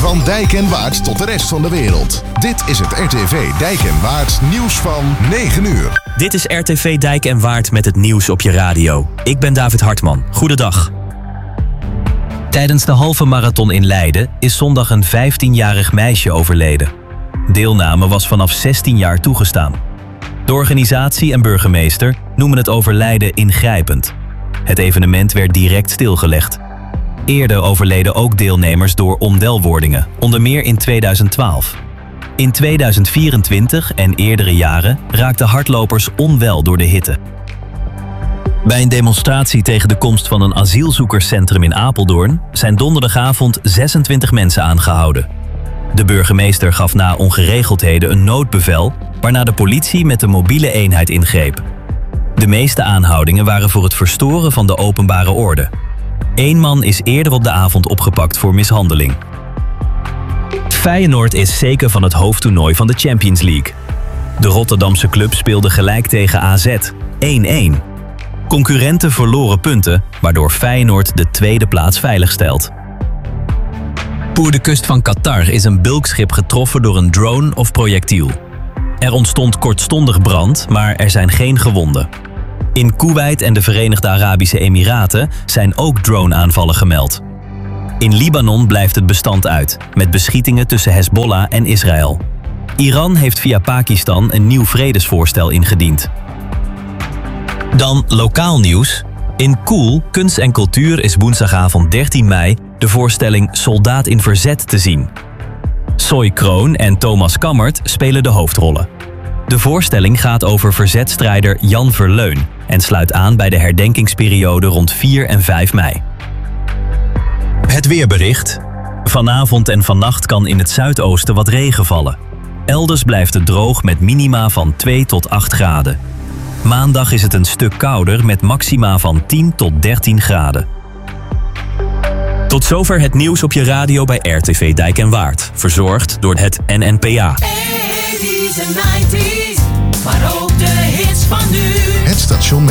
Van Dijk en Waard tot de rest van de wereld. Dit is het RTV Dijk en Waard nieuws van 9 uur. Dit is RTV Dijk en Waard met het nieuws op je radio. Ik ben David Hartman. Goedendag. Tijdens de halve marathon in Leiden is zondag een 15-jarig meisje overleden. Deelname was vanaf 16 jaar toegestaan. De organisatie en burgemeester noemen het overlijden ingrijpend. Het evenement werd direct stilgelegd. Eerder overleden ook deelnemers door onwelwordingen, onder meer in 2012. In 2024 en eerdere jaren raakten hardlopers onwel door de hitte. Bij een demonstratie tegen de komst van een asielzoekerscentrum in Apeldoorn zijn donderdagavond 26 mensen aangehouden. De burgemeester gaf na ongeregeldheden een noodbevel, waarna de politie met een mobiele eenheid ingreep. De meeste aanhoudingen waren voor het verstoren van de openbare orde. 1 man is eerder op de avond opgepakt voor mishandeling. Feyenoord is zeker van het hoofdtoernooi van de Champions League. De Rotterdamse club speelde gelijk tegen AZ, 1-1. Concurrenten verloren punten, waardoor Feyenoord de tweede plaats veiligstelt. Voor de kust van Qatar is een bulkschip getroffen door een drone of projectiel. Er ontstond kortstondig brand, maar er zijn geen gewonden. In Koeweit en de Verenigde Arabische Emiraten zijn ook drone-aanvallen gemeld. In Libanon blijft het bestand uit, met beschietingen tussen Hezbollah en Israël. Iran heeft via Pakistan een nieuw vredesvoorstel ingediend. Dan lokaal nieuws. In Koel, Kunst en Cultuur is woensdagavond 13 mei de voorstelling Soldaat in Verzet te zien. Soy Kroon en Thomas Kammert spelen de hoofdrollen. De voorstelling gaat over verzetstrijder Jan Verleun en sluit aan bij de herdenkingsperiode rond 4 en 5 mei. Het weerbericht. Vanavond en vannacht kan in het zuidoosten wat regen vallen. Elders blijft het droog met minima van 2 tot 8 graden. Maandag is het een stuk kouder met maxima van 10 tot 13 graden. Tot zover het nieuws op je radio bij RTV Dijk en Waard. Verzorgd door het NNPA. 80's en 90's, maar ook de hits van nu. Het station